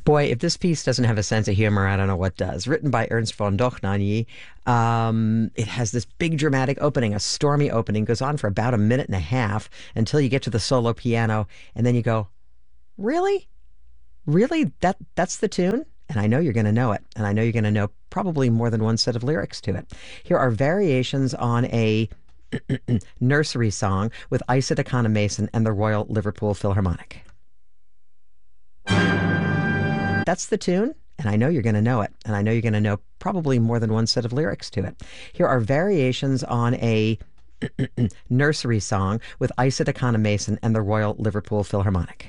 Boy, if this piece doesn't have a sense of humor, I don't know what does. Written by Ernst von Dohnanyi, it has this big dramatic opening, a stormy opening, goes on for about a minute and a half until you get to the solo piano, and then you go, "Really? Really? That's the tune?" And I know you're going to know it, and I know you're going to know probably more than one set of lyrics to it. Here are variations on a nursery song with Isa Mason and the Royal Liverpool Philharmonic. That's the tune, and I know you're going to know it, and I know you're going to know probably more than one set of lyrics to it. Here are variations on a nursery song with Isa Mason and the Royal Liverpool Philharmonic.